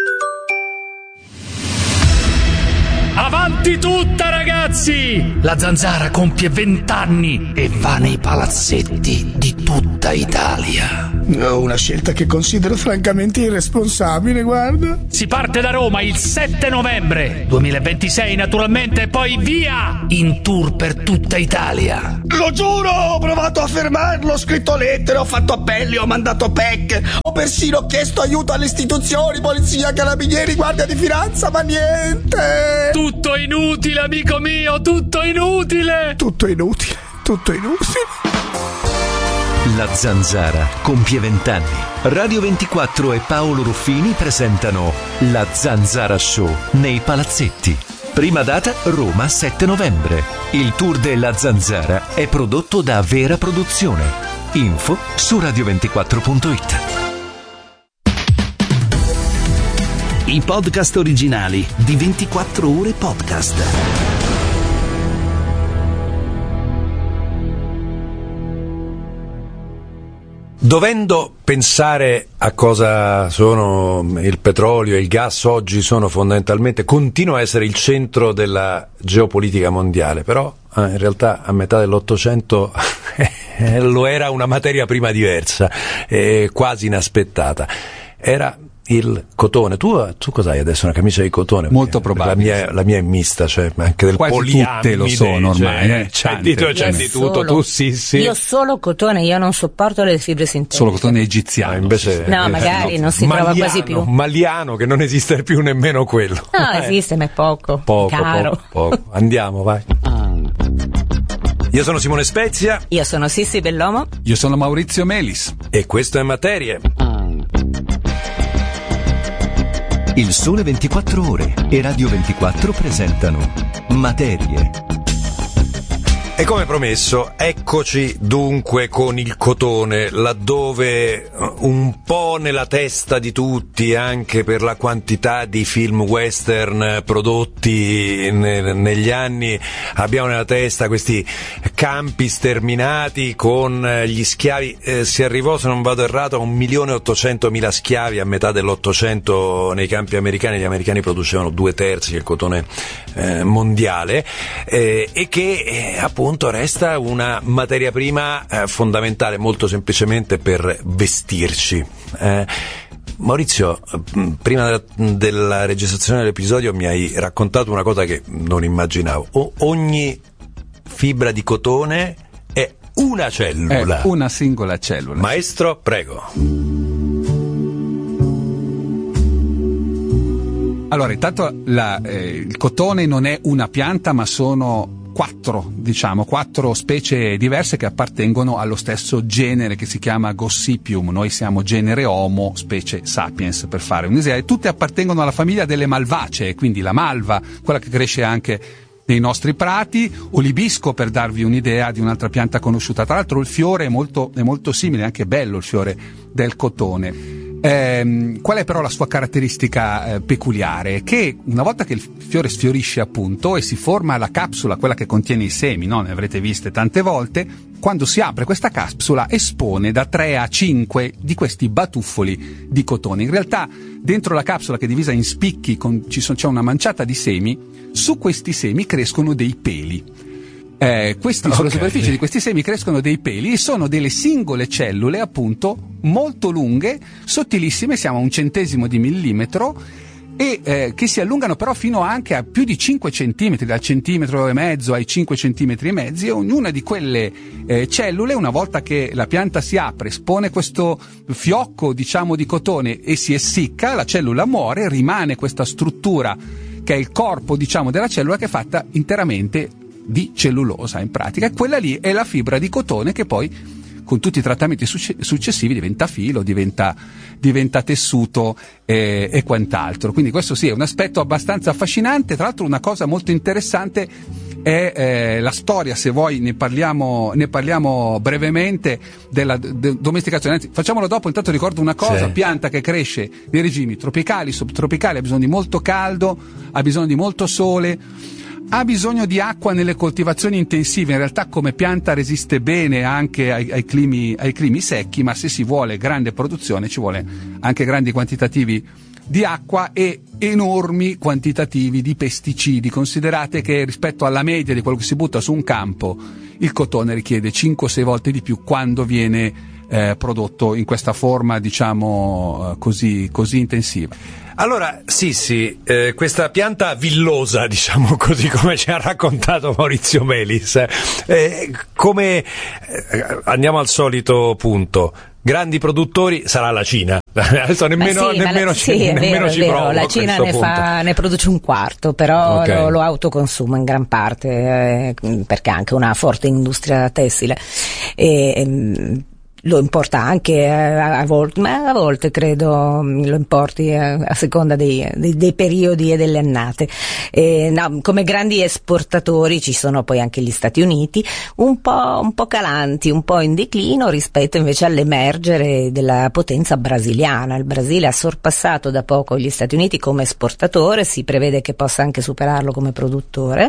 Avanti tutta, ragazzi! La Zanzara compie vent'anni e va nei palazzetti di tutta Italia. Una scelta che considero francamente irresponsabile, guarda. Si parte da Roma il sette novembre duemilaventisei, naturalmente, e poi via in tour per tutta Italia. Lo giuro, ho provato a fermarlo, ho scritto lettere, ho fatto appelli, ho mandato P E C, ho persino chiesto aiuto alle istituzioni, polizia, carabinieri, guardia di finanza, ma niente. Tutto inutile, amico mio, tutto inutile. Tutto inutile, tutto inutile. La Zanzara compie vent'anni. Radio ventiquattro e Paolo Ruffini presentano La Zanzara Show nei Palazzetti. Prima data Roma sette novembre. Il tour della Zanzara è prodotto da Vera Produzione. Info su radio ventiquattro punto it. I podcast originali di ventiquattro ore podcast. Dovendo pensare a cosa sono il petrolio e il gas oggi, sono fondamentalmente, continua a essere il centro della geopolitica mondiale, però eh, in realtà a metà dell'Ottocento lo era una materia prima diversa, eh, quasi inaspettata. Era il cotone. Tu, tu cos'hai adesso? Una camicia di cotone? Molto probabile. La mia, la mia è mista, cioè anche del quasi poliamide. Tutte lo sono ormai. Cioè, eh. c'è di, c'è di tutto. Tu sì, sì. Io solo cotone, io non sopporto le fibre sintetiche. Solo cotone egiziano. Invece, no, magari no, non si maliano, trova quasi più. Maliano, che non esiste più nemmeno quello. No, eh. esiste, ma è poco. Poco, caro. poco, poco. Andiamo, vai. Io sono Simone Spezia. Io sono Sissi Bellomo. Io sono Maurizio Melis. E questo è Materie. Il Sole ventiquattro Ore e Radio ventiquattro presentano Materie. E come promesso, eccoci dunque con il cotone, laddove un po' nella testa di tutti, anche per la quantità di film western prodotti ne- negli anni, abbiamo nella testa questi campi sterminati con gli schiavi. Eh, si arrivò, se non vado errato, a un milione e ottocentomila schiavi a metà dell'Ottocento nei campi americani. Gli americani producevano due terzi del cotone eh, mondiale, eh, e che eh, appunto resta una materia prima eh, fondamentale, molto semplicemente per vestirci. Eh, Maurizio, prima della, della registrazione dell'episodio mi hai raccontato una cosa che non immaginavo. O, ogni fibra di cotone è una cellula. È una singola cellula. Maestro, prego. Allora, intanto la, eh, il cotone non è una pianta, ma sono quattro, diciamo, quattro specie diverse che appartengono allo stesso genere che si chiama Gossypium. Noi siamo genere Homo, specie Sapiens, per fare un'idea, e tutte appartengono alla famiglia delle malvacee, quindi la malva, quella che cresce anche nei nostri prati, o l'ibisco, per darvi un'idea di un'altra pianta conosciuta. Tra l'altro il fiore è molto, è molto simile, è anche bello il fiore del cotone. Eh, qual è però la sua caratteristica eh, peculiare? Che una volta che il fiore sfiorisce, appunto, e si forma la capsula, quella che contiene i semi, no? Ne avrete viste tante volte, quando si apre questa capsula espone da tre a cinque di questi batuffoli di cotone. In realtà dentro la capsula, che è divisa in spicchi, con, ci sono, c'è una manciata di semi. Su questi semi crescono dei peli. Eh, questi, okay. Sulla superficie di questi semi crescono dei peli, e sono delle singole cellule, appunto, molto lunghe, sottilissime, siamo a un centesimo di millimetro, e eh, che si allungano però fino anche a più di cinque centimetri, dal centimetro e mezzo ai cinque centimetri e mezzi, e ognuna di quelle eh, cellule, una volta che la pianta si apre, espone questo fiocco, diciamo, di cotone e si essicca, la cellula muore, rimane questa struttura che è il corpo, diciamo, della cellula, che è fatta interamente di cellulosa, in pratica, e quella lì è la fibra di cotone che poi, con tutti i trattamenti successivi, diventa filo, diventa, diventa tessuto eh, e quant'altro. Quindi questo sì è un aspetto abbastanza affascinante. Tra l'altro una cosa molto interessante è eh, la storia, se vuoi ne parliamo, ne parliamo brevemente, della de- domesticazione. Anzi, facciamolo dopo. Intanto ricordo una cosa: sì. Pianta che cresce nei regimi tropicali, subtropicali, ha bisogno di molto caldo, ha bisogno di molto sole, ha bisogno di acqua nelle coltivazioni intensive. In realtà come pianta resiste bene anche ai, ai, climi, ai climi secchi, ma se si vuole grande produzione ci vuole anche grandi quantitativi di acqua e enormi quantitativi di pesticidi. Considerate che rispetto alla media di quello che si butta su un campo, il cotone richiede cinque o sei volte di più quando viene eh, prodotto in questa forma, diciamo, così, così intensiva. Allora, sì, sì, eh, questa pianta villosa, diciamo così, come ci ha raccontato Maurizio Melis, eh, come eh, andiamo al solito punto, grandi produttori sarà la Cina. Adesso nemmeno, sì, nemmeno, la, ci, sì, nemmeno vero, ci vero. provo. La Cina ne, fa, ne produce un quarto, però okay. lo, lo autoconsuma in gran parte, eh, perché ha anche una forte industria tessile. E, e, lo importa anche a, a volte, ma a volte credo lo importi a, a seconda dei, dei, dei periodi e delle annate. E, no, come grandi esportatori ci sono poi anche gli Stati Uniti, un po', un po' calanti, un po' in declino rispetto invece all'emergere della potenza brasiliana. Il Brasile ha sorpassato da poco gli Stati Uniti come esportatore, si prevede che possa anche superarlo come produttore.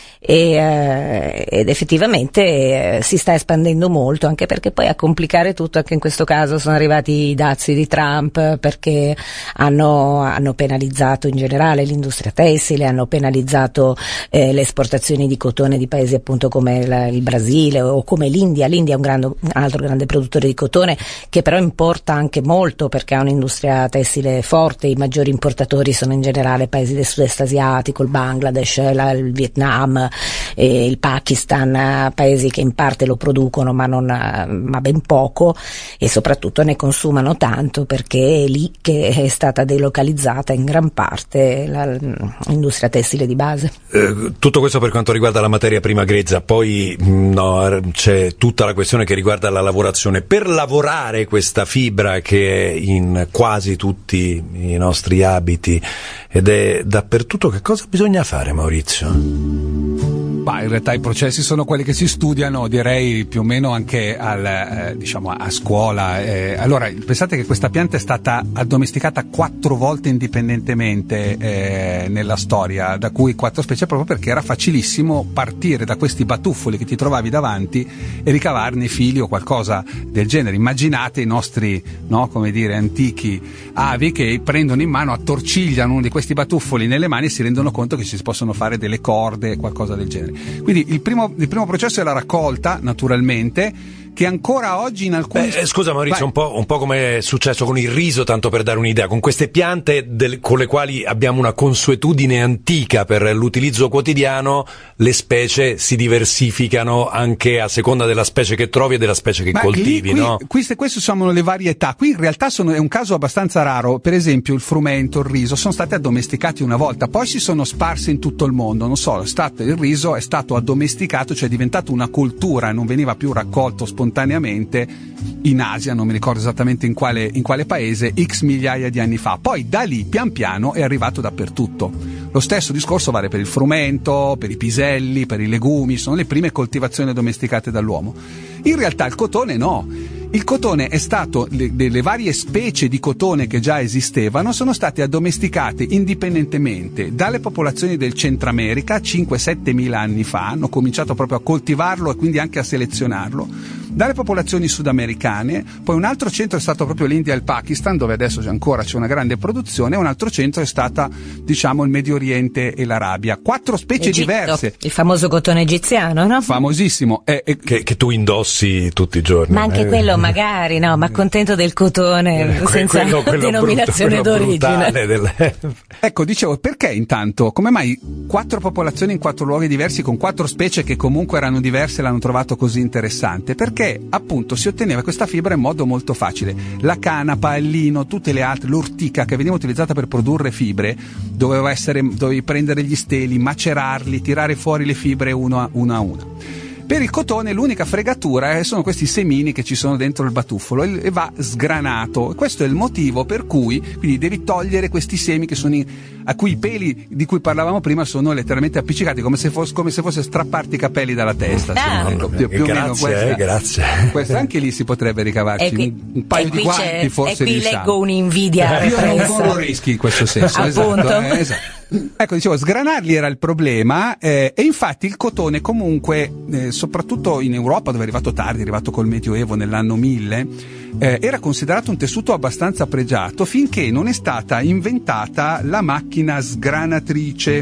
E, eh, ed effettivamente eh, si sta espandendo molto, anche perché poi a complicare tutto anche in questo caso sono arrivati i dazi di Trump, perché hanno, hanno penalizzato in generale l'industria tessile, hanno penalizzato eh, le esportazioni di cotone di paesi appunto come la, il Brasile o come l'India. L'India è un, grande, un altro grande produttore di cotone, che però importa anche molto perché ha un'industria tessile forte. I maggiori importatori sono in generale paesi del sud-est asiatico, il Bangladesh, la, il Vietnam, e il Pakistan, paesi che in parte lo producono ma non ma ben poco, e soprattutto ne consumano tanto perché è lì che è stata delocalizzata in gran parte la, l'industria tessile di base. Eh, tutto questo per quanto riguarda la materia prima grezza, poi no, c'è tutta la questione che riguarda la lavorazione. Per lavorare questa fibra che è in quasi tutti i nostri abiti ed è dappertutto, che cosa bisogna fare, Maurizio? Bah, in realtà i processi sono quelli che si studiano, direi più o meno anche al, eh, diciamo a scuola. Eh, allora, pensate che questa pianta è stata addomesticata quattro volte indipendentemente eh, nella storia, da cui quattro specie, proprio perché era facilissimo partire da questi batuffoli che ti trovavi davanti e ricavarne fili o qualcosa del genere. Immaginate i nostri, no, come dire, antichi avi che prendono in mano, attorcigliano uno di questi batuffoli nelle mani e si rendono conto che si possono fare delle corde, qualcosa del genere. Quindi il primo, il primo processo è la raccolta, naturalmente, che ancora oggi in alcuni... Beh, scusa Maurizio, un po', un po' come è successo con il riso, tanto per dare un'idea, con queste piante del, con le quali abbiamo una consuetudine antica per l'utilizzo quotidiano, le specie si diversificano anche a seconda della specie che trovi e della specie che Ma coltivi, qui, no? Queste, queste sono le varietà. Qui in realtà sono, è un caso abbastanza raro. Per esempio il frumento, il riso sono stati addomesticati una volta, poi si sono sparsi in tutto il mondo. Non so, è stato, il riso è stato addomesticato, cioè è diventato una coltura, non veniva più raccolto spontaneamente in Asia, non mi ricordo esattamente in quale, in quale paese, x migliaia di anni fa. Poi da lì pian piano è arrivato dappertutto. Lo stesso discorso vale per il frumento, per i piselli, per i legumi, sono le prime coltivazioni domesticate dall'uomo. In realtà il cotone no. Il cotone è stato, le, le varie specie di cotone che già esistevano sono state addomesticate indipendentemente dalle popolazioni del Centro America cinque sette mila anni fa, hanno cominciato proprio a coltivarlo e quindi anche a selezionarlo, dalle popolazioni sudamericane, poi un altro centro è stato proprio l'India e il Pakistan, dove adesso c'è ancora c'è una grande produzione, e un altro centro è stata, diciamo, il Medio Oriente e l'Arabia. Quattro specie Egitto, diverse. Il famoso cotone egiziano, no? Famosissimo. Eh, eh, che, che tu indossi tutti i giorni. Ma anche eh. quello magari, no, ma contento del cotone Eh, que- senza quello- quello denominazione brutto, quello d'origine. brutale del- Ecco, dicevo, perché intanto, come mai quattro popolazioni in quattro luoghi diversi con quattro specie che comunque erano diverse l'hanno trovato così interessante? Perché appunto si otteneva questa fibra in modo molto facile. La canapa, il lino, tutte le altre, l'ortica che veniva utilizzata per produrre fibre, doveva essere, dovevi prendere gli steli, macerarli, tirare fuori le fibre uno a una. A una. Per il cotone l'unica fregatura sono questi semini che ci sono dentro il batuffolo e va sgranato. Questo è il motivo per cui quindi devi togliere questi semi che sono in, a cui i peli di cui parlavamo prima sono letteralmente appiccicati, come se fosse, come se fosse strapparti i capelli dalla testa. Ah. Ecco, più, più o Grazie, meno questa, eh, grazie. questa anche lì si potrebbe ricavarci E qui- un, un paio e di qui guanti c'è- forse e qui di leggo sangue. un'invidia Io non repressa. corro rischi in questo senso. Appunto. Esatto, eh, esatto. Ecco, dicevo, sgranarli era il problema, eh, e infatti il cotone comunque, eh, soprattutto in Europa, dove è arrivato tardi, è arrivato col Medioevo nell'anno mille, eh, era considerato un tessuto abbastanza pregiato finché non è stata inventata la macchina sgranatrice.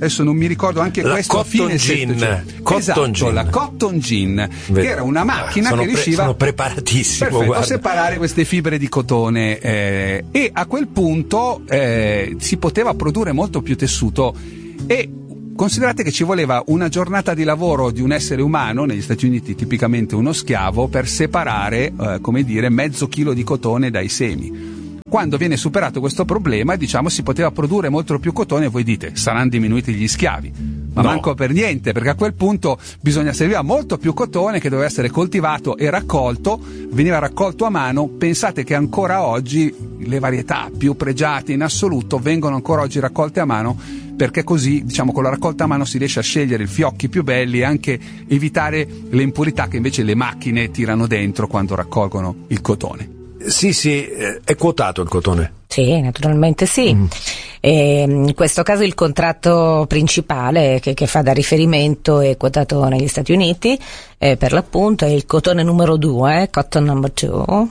adesso non mi ricordo anche la questo a fine Cotton Gin, esatto, Gin. la Cotton Gin, Vedi. che era una macchina sono che pre- riusciva sono preparatissimo, perfetto, guarda. a separare queste fibre di cotone eh, e a quel punto eh, si poteva produrre molto più tessuto. E considerate che ci voleva una giornata di lavoro di un essere umano, negli Stati Uniti tipicamente uno schiavo, per separare eh, come dire mezzo chilo di cotone dai semi. Quando viene superato questo problema, diciamo, si poteva produrre molto più cotone, e voi dite saranno diminuiti gli schiavi, ma no. manco per niente, perché a quel punto bisogna serviva molto più cotone che doveva essere coltivato e raccolto, veniva raccolto a mano. Pensate che ancora oggi le varietà più pregiate in assoluto vengono ancora oggi raccolte a mano, perché così, diciamo, con la raccolta a mano si riesce a scegliere i fiocchi più belli e anche evitare le impurità che invece le macchine tirano dentro quando raccolgono il cotone. Sì, sì, è quotato il cotone? Sì, naturalmente sì. Mm. E in questo caso il contratto principale che, che fa da riferimento è quotato negli Stati Uniti, eh, per l'appunto è il cotone numero due, cotton number two,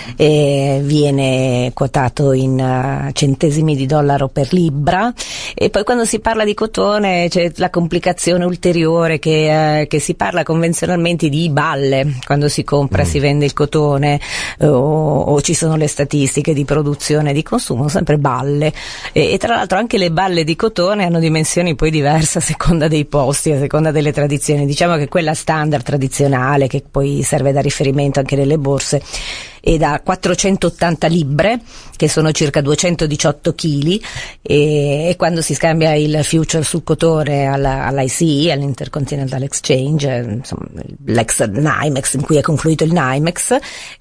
e viene quotato in uh, centesimi di dollaro per libbra. E poi quando si parla di cotone c'è la complicazione ulteriore che, uh, che si parla convenzionalmente di balle quando si compra, mm. si vende il cotone, uh, o, o ci sono le statistiche di produzione e di consumo, sempre balle. E, e tra l'altro anche le balle di cotone hanno dimensioni poi diverse a seconda dei posti, a seconda delle tradizioni. Diciamo che quella standard tradizionale, che poi serve da riferimento anche nelle borse, è da quattrocentottanta libbre, che sono circa duecentodiciotto chili, e, e quando si scambia il future sul cotone alla, all'I C E, all'Intercontinental Exchange, insomma, l'ex NYMEX, in cui è confluito il NYMEX,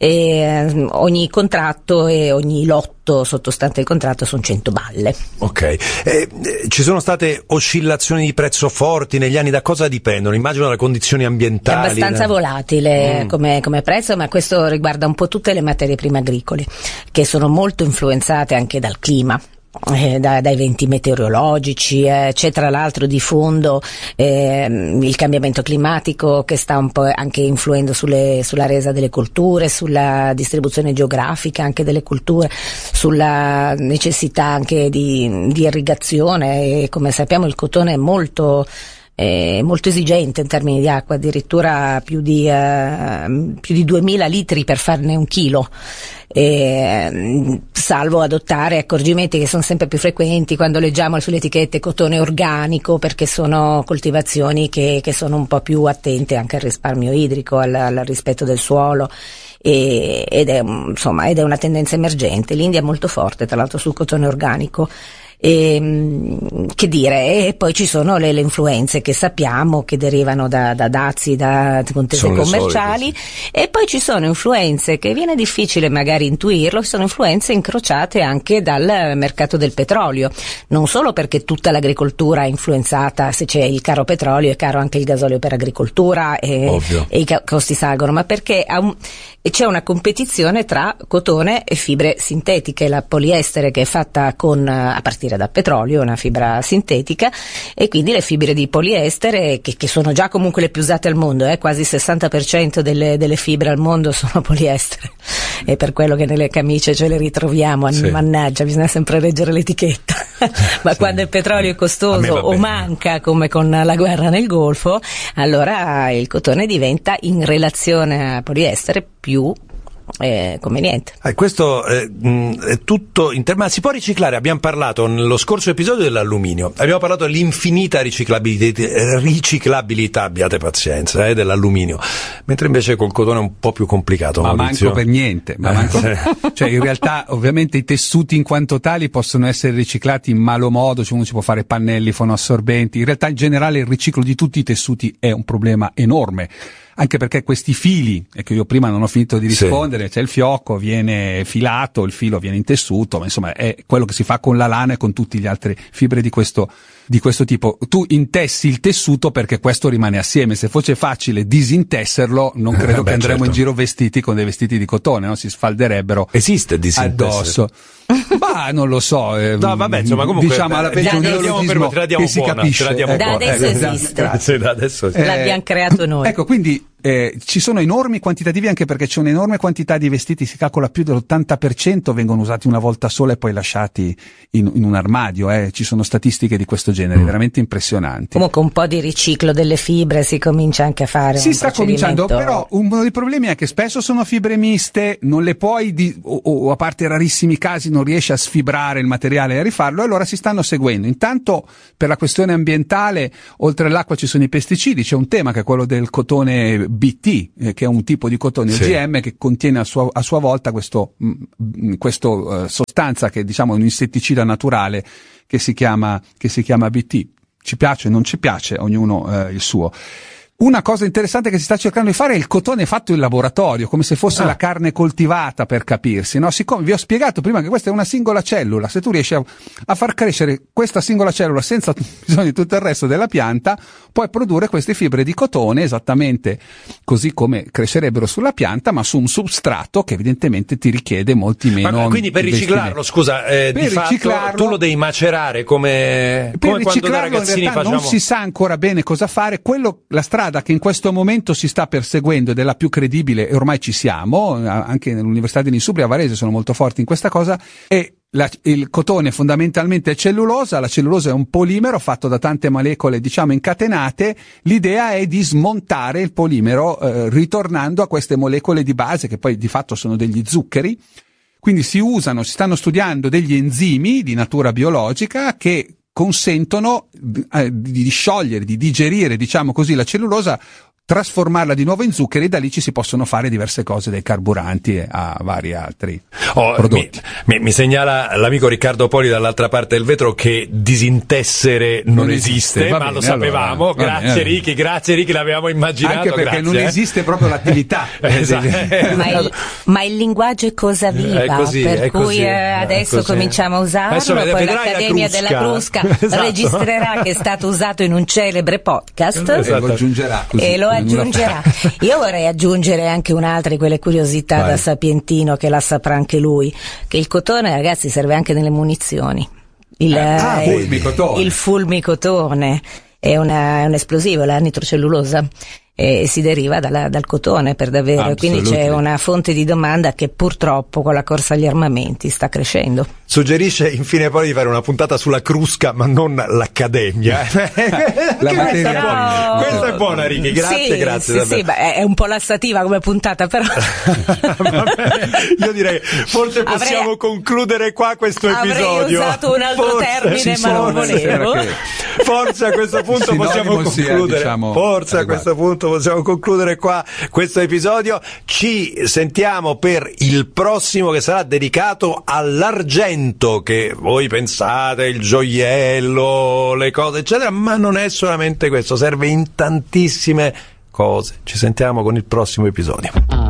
e ogni contratto e ogni lotto sottostante il contratto sono cento balle. Ok, eh, eh, ci sono state oscillazioni di prezzo forti negli anni, da cosa dipendono? Immagino dalle condizioni ambientali. È abbastanza né? volatile mm. come, come prezzo, ma questo riguarda un po' tutte le materie prime agricole, che sono molto influenzate anche dal clima. Eh, da, dai venti meteorologici, eh, c'è tra l'altro di fondo eh, il cambiamento climatico che sta un po' anche influendo sulle, sulla resa delle colture, sulla distribuzione geografica anche delle colture, sulla necessità anche di, di irrigazione, e come sappiamo il cotone è molto è molto esigente in termini di acqua, addirittura più di uh, più di duemila litri per farne un chilo, e, salvo adottare accorgimenti che sono sempre più frequenti quando leggiamo sulle etichette cotone organico, perché sono coltivazioni che, che sono un po' più attente anche al risparmio idrico, al, al rispetto del suolo. E, ed è insomma ed è una tendenza emergente. L'India è molto forte tra l'altro sul cotone organico. E, che dire, e poi ci sono le, le influenze che sappiamo che derivano da, da dazi, da contese commerciali, solite, sì. E poi ci sono influenze che viene difficile magari intuirlo, sono influenze incrociate anche dal mercato del petrolio, non solo perché tutta l'agricoltura è influenzata, se c'è il caro petrolio è caro anche il gasolio per agricoltura e, e i costi salgono, ma perché ha un, c'è una competizione tra cotone e fibre sintetiche, la poliestere che è fatta con a partire da petrolio, una fibra sintetica, e quindi le fibre di poliestere che, che sono già comunque le più usate al mondo, eh, quasi il sessanta per cento delle, delle fibre al mondo sono poliestere, è per quello che nelle camicie ce le ritroviamo, sì. Mannaggia, bisogna sempre leggere l'etichetta ma sì. Quando il petrolio è costoso o manca, come con la guerra nel Golfo, allora il cotone diventa in relazione a poliestere più Eh, conveniente. Eh, questo eh, mh, è tutto in termini. Si può riciclare? Abbiamo parlato nello scorso episodio dell'alluminio, abbiamo parlato dell'infinita riciclabilità, riciclabilità abbiate pazienza, eh, dell'alluminio, mentre invece col cotone è un po' più complicato. Ma Maurizio. manco per niente, ma manco per... cioè in realtà ovviamente i tessuti in quanto tali possono essere riciclati in malo modo, cioè uno ci può fare pannelli, fonoassorbenti, in realtà in generale il riciclo di tutti i tessuti è un problema enorme. Anche perché questi fili, e che io prima non ho finito di rispondere, sì. C'è il fiocco, viene filato, il filo viene intessuto, ma insomma è quello che si fa con la lana e con tutte le altre fibre di questo di questo tipo. Tu intessi il tessuto perché questo rimane assieme. Se fosse facile disintesserlo, non credo eh, beh, che andremo certo. in giro vestiti con dei vestiti di cotone, no? Si sfalderebbero esiste disintessere addosso. Ma non lo so, eh, no vabbè, insomma, comunque diciamo alla peggio un neologismo che si capisce. Da adesso esiste, grazie, da adesso eh, l'abbiamo creato noi. Ecco, quindi eh, ci sono enormi quantitativi, anche perché c'è un'enorme quantità di vestiti, si calcola più dell'ottanta per cento vengono usati una volta sola e poi lasciati in, in un armadio, eh. Ci sono statistiche di questo genere, mm. veramente impressionanti. Comunque un po' di riciclo delle fibre si comincia anche a fare. Si sta cominciando, però uno dei problemi è che spesso sono fibre miste, non le puoi, di, o, o a parte rarissimi casi non riesci a sfibrare il materiale e a rifarlo, e allora si stanno seguendo. Intanto per la questione ambientale, oltre all'acqua ci sono i pesticidi, c'è un tema che è quello del cotone B T, eh, che è un tipo di cotone sì. O G M che contiene a sua, a sua volta questo, mh, questo uh, sostanza che diciamo è un insetticida naturale che si chiama, che si chiama B T. Ci piace, non ci piace, ognuno eh, il suo. Una cosa interessante che si sta cercando di fare è il cotone fatto in laboratorio, come se fosse ah. la carne coltivata, per capirsi, no? Siccome vi ho spiegato prima che questa è una singola cellula, se tu riesci a, a far crescere questa singola cellula senza bisogno di tutto il resto della pianta, puoi produrre queste fibre di cotone esattamente così come crescerebbero sulla pianta, ma su un substrato che evidentemente ti richiede molti meno. Ma quindi per riciclarlo, scusa, eh, per di fatto tu lo devi macerare come, per come quando da ragazzini in realtà facciamo. Non si sa ancora bene cosa fare, quello, la strada che in questo momento si sta perseguendo ed è la più credibile, e ormai ci siamo, anche nell'Università di Nisubria a Varese sono molto forti in questa cosa, è la, il cotone fondamentalmente è cellulosa. La cellulosa è un polimero fatto da tante molecole diciamo incatenate. L'idea è di smontare il polimero eh, ritornando a queste molecole di base che poi di fatto sono degli zuccheri. Quindi si usano, si stanno studiando degli enzimi di natura biologica che consentono eh, di sciogliere, di digerire, diciamo così, la cellulosa, trasformarla di nuovo in zuccheri, e da lì ci si possono fare diverse cose, dai carburanti a vari altri oh, prodotti. Mi, mi, mi segnala l'amico Riccardo Poli dall'altra parte del vetro che disintessere non, non esiste, esiste ma bene, lo sapevamo. Allora, grazie bene, Ricky, grazie Ricky, l'avevamo immaginato. Anche perché grazie, non eh. esiste proprio l'attività. Esatto. ma, il, ma il linguaggio è cosa viva, è così, per è cui così, eh, adesso così. cominciamo a usarlo. Adesso poi vedrai l'Accademia la della Crusca esatto. registrerà che è stato usato in un celebre podcast esatto. e lo aggiungerà così, e lo aggiungerà. Io vorrei aggiungere anche un'altra di quelle curiosità Vai. da sapientino che la saprà anche lui, che il cotone, ragazzi, serve anche nelle munizioni. Il, ah, eh, fulmicotone. il fulmicotone è, una, è un esplosivo, la nitrocellulosa, e si deriva dalla, dal cotone per davvero. Quindi c'è una fonte di domanda che purtroppo con la corsa agli armamenti sta crescendo. Suggerisce infine poi di fare una puntata sulla Crusca, ma non l'Accademia. La materia questa, no. questa è buona, Ricky, grazie, sì, grazie. Sì, sì, beh, è un po' lassativa come puntata, però. Io direi forse possiamo avrei, concludere qua questo episodio. Avrei usato un altro forse, termine, ma non volevo. Forse a questo punto possiamo concludere. Sia, diciamo, forse a questo punto possiamo concludere qua questo episodio. Ci sentiamo per il prossimo, che sarà dedicato all'argento, che voi pensate il gioiello, le cose eccetera, ma non è solamente questo, serve in tantissime cose. Ci sentiamo con il prossimo episodio.